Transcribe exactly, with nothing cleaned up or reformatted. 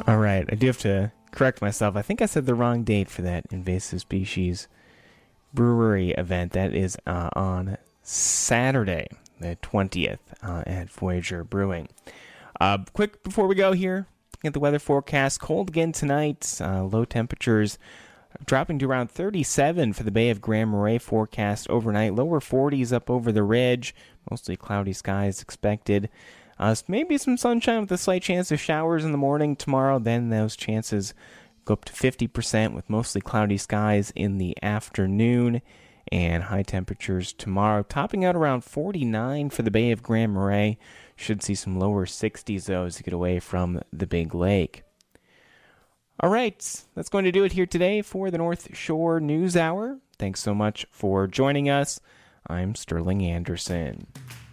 All right, I do have to correct myself. I think I said the wrong date for that invasive species brewery event. That is uh, on Saturday, the twentieth, uh, at Voyager Brewing. Uh, quick before we go here, at the weather forecast, cold again tonight, uh, low temperatures dropping to around thirty-seven for the Bay of Grand Marais forecast overnight, lower forties up over the ridge, mostly cloudy skies expected. Uh, maybe some sunshine with a slight chance of showers in the morning tomorrow, then those chances go up to fifty percent with mostly cloudy skies in the afternoon, and high temperatures tomorrow, topping out around forty-nine for the Bay of Grand Marais. Should see some lower sixties, though, as you get away from the big lake. All right, that's going to do it here today for the North Shore News Hour. Thanks so much for joining us. I'm Sterling Anderson.